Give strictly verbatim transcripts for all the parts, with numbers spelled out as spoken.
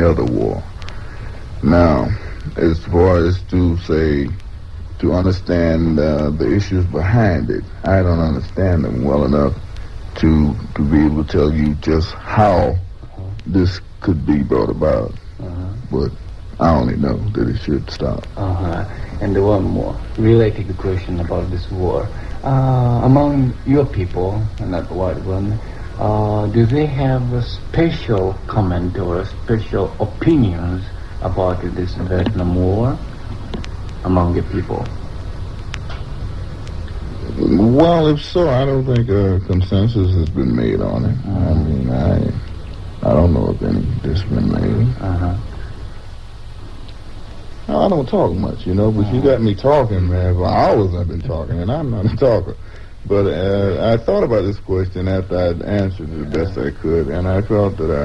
other war. Now, as far as to say, to understand uh, the issues behind it, I don't understand them well enough to to be able to tell you just how this could be brought about. Uh-huh. But I only know that it should stop. Uh-huh. And one more related question about this war. Uh, among your people, not the white one, uh, do they have a special comment or special opinions about this Vietnam War among your people? Well, if so, I don't think a consensus has been made on it. Mm-hmm. I mean, I I don't know if any has been made. Uh-huh. No, I don't talk much, you know, but uh-huh. you got me talking, man. For hours I've been talking, and I'm not a talker. But uh, I thought about this question after I'd answered it the best I could, and I felt that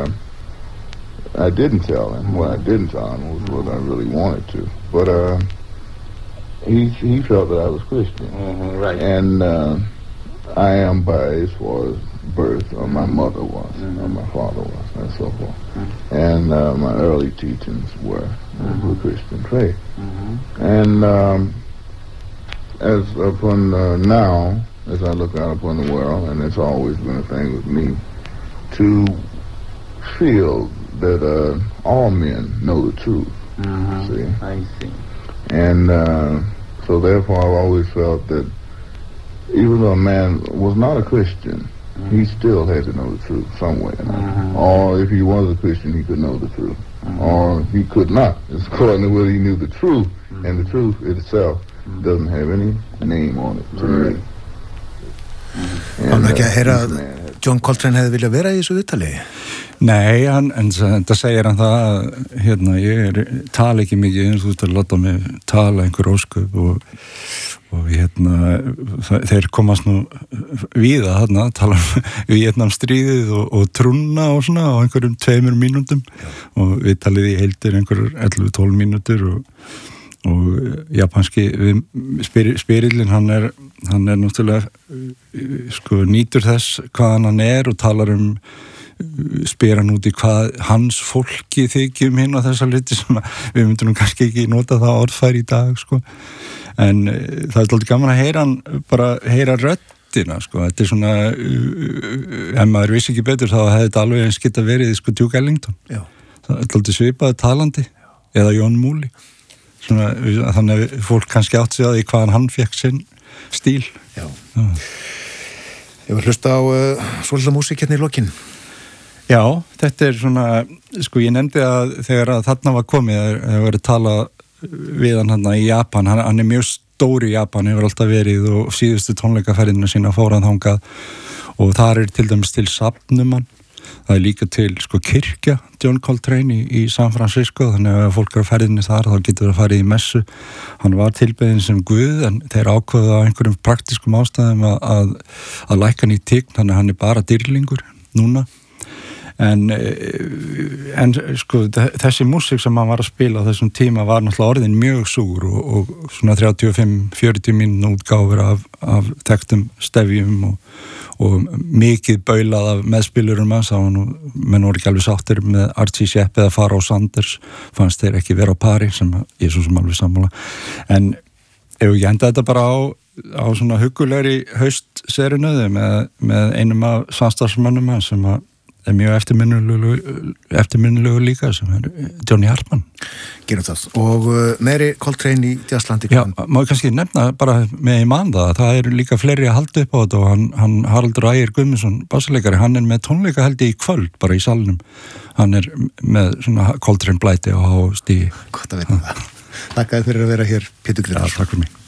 I, I didn't tell him. What I didn't tell him was what I really wanted to. But uh, he he felt that I was Christian. Mm-hmm, right. And uh, I am by as far as birth, or my mother was, mm-hmm. or my father was, and so forth. Mm-hmm. And uh, my early teachings were mm-hmm. the Christian faith. Mm-hmm. And um, as upon uh, now, as I look out upon the world, and it's always been a thing with me, to feel that uh, all men know the truth. Mm-hmm. See? I see. And uh, so therefore I've always felt that even though a man was not a Christian, mm-hmm. he still had to know the truth somewhere. Mm-hmm. Or if he was a Christian, he could know the truth. Mm-hmm. Or he could not. It's according to whether he knew the truth, mm-hmm. and the truth itself mm-hmm. doesn't have any name on it to right. me. Hann ekki að heyra að John Coltrane hefði viljað vera í þessu viðtali? Nei, hann, en það segir hann það að hérna, ég er, tala ekki mikið eins og þú ert að láta mig tala einhver ósköp og, og hérna það, þeir komast nú víða þarna, tala um Víetnamstríðið og, og trúna og svona á einhverjum tveimur mínútum og við talið í heildir einhverjum ellefu tólf mínútur og og japanski spyr, spyrillin hann er hann er náttúrulega sko nýtur þess hvaðan hann er og talar um spyr hann út í hvað hans fólki þykir um hinn og þessa hluti sem við myndum kannski ekki nota það orðfæri í dag sko en það er alltaf gaman að heyra hann bara heyra röddina sko þetta er svona ef maður vissi ekki betur þá hefði þetta alveg eins geta verið sko Duke Ellington Já. Það er alltaf svipaði talandi Já. Eða Jón Múli Svona, þannig að fólk kannski átt sig á því hvaðan hann fekk sinn stíl. Já. Já. Ég var hlusta á uh, svolítið músík hérna í lokin. Já, þetta er svona, sko ég nefndi að þegar að þarna var komið, þegar verið tala við hann hérna í Japan, hann, hann er mjög stór í Japan, hefur alltaf verið og síðustu tónleikaferðina sína fóran þangað og þar er til dæmis til safnum hann. Það er líka til sko kirkja John Coltrane í, í San Francisco þannig að ef fólk er á ferðinni þar þá getur það að fara í messu hann var tilbeðin sem guð en þeir ákveðu á einhverjum praktiskum ástæðum að, að, að lækka hann í tign þannig að hann er bara dýrlingur núna en, en sko þessi músík sem hann var að spila á þessum tíma var náttúrulega orðin mjög súr og, og svona þrjátíu og fimm til fjörutíu mínútna útgáfur af, af þekktum stefjum og og mikið baulað af meðspilurum hans og menn voru ekki alveg sáttir með Archie Shepp eða Pharoah Sanders fannst þeir ekki vera á pari sem ég svo sem alveg sammála en ef ég enda þetta bara á, á svona huggulegri haustserunöðu með, með einum af samstarfsmönnum hans sem að er mjög eftirminnilegu, eftirminnilegu líka sem er Johnny Hartman Gerum það og uh, meiri Coltrane í Jazzlandi Já, má ég kannski nefna bara með í mann það það eru líka fleiri að halda upp á þetta og hann, hann Haraldur Ægir Guðmundsson bassaleikari, hann er með tónleika held ég í kvöld bara í salnum, hann er með svona Coltrane blæti og stígi Gott að vita það Takk fyrir að vera hér Pétur Grétarsson Já, takk fyrir mig